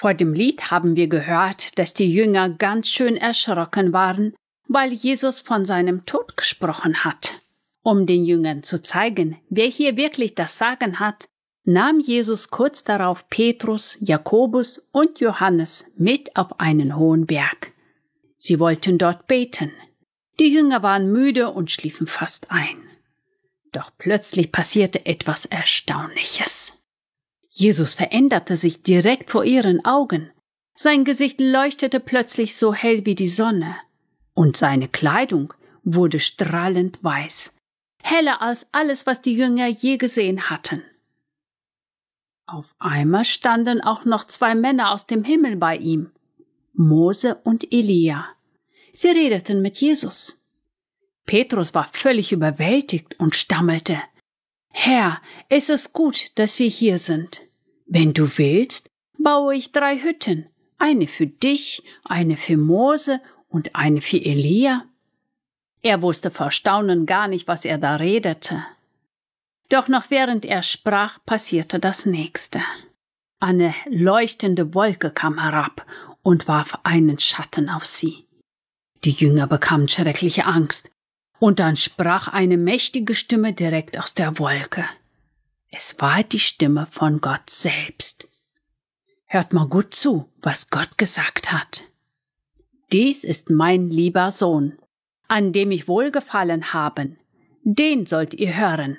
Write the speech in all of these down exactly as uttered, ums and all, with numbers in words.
Vor dem Lied haben wir gehört, dass die Jünger ganz schön erschrocken waren, weil Jesus von seinem Tod gesprochen hat. Um den Jüngern zu zeigen, wer hier wirklich das Sagen hat, nahm Jesus kurz darauf Petrus, Jakobus und Johannes mit auf einen hohen Berg. Sie wollten dort beten. Die Jünger waren müde und schliefen fast ein. Doch plötzlich passierte etwas Erstaunliches. Jesus veränderte sich direkt vor ihren Augen. Sein Gesicht leuchtete plötzlich so hell wie die Sonne. Und seine Kleidung wurde strahlend weiß, heller als alles, was die Jünger je gesehen hatten. Auf einmal standen auch noch zwei Männer aus dem Himmel bei ihm, Mose und Elia. Sie redeten mit Jesus. Petrus war völlig überwältigt und stammelte: Herr, es ist gut, dass wir hier sind. Wenn du willst, baue ich drei Hütten, eine für dich, eine für Mose und eine für Elia. Er wusste vor Staunen gar nicht, was er da redete. Doch noch während er sprach, passierte das Nächste. Eine leuchtende Wolke kam herab und warf einen Schatten auf sie. Die Jünger bekamen schreckliche Angst, und dann sprach eine mächtige Stimme direkt aus der Wolke. Es war die Stimme von Gott selbst. Hört mal gut zu, was Gott gesagt hat. Dies ist mein lieber Sohn, an dem ich wohlgefallen habe. Den sollt ihr hören.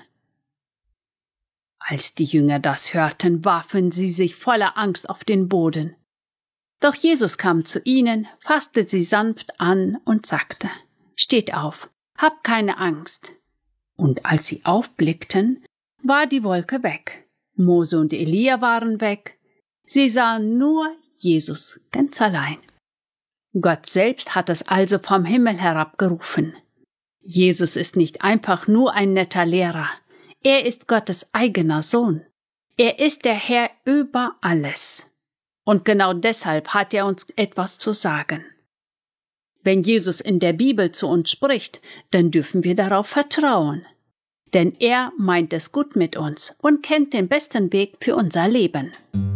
Als die Jünger das hörten, warfen sie sich voller Angst auf den Boden. Doch Jesus kam zu ihnen, fasste sie sanft an und sagte: Steht auf, habt keine Angst. Und als sie aufblickten, war die Wolke weg. Mose und Elia waren weg. Sie sahen nur Jesus ganz allein. Gott selbst hat es also vom Himmel herabgerufen. Jesus ist nicht einfach nur ein netter Lehrer. Er ist Gottes eigener Sohn. Er ist der Herr über alles. Und genau deshalb hat er uns etwas zu sagen. Wenn Jesus in der Bibel zu uns spricht, dann dürfen wir darauf vertrauen. Denn er meint es gut mit uns und kennt den besten Weg für unser Leben.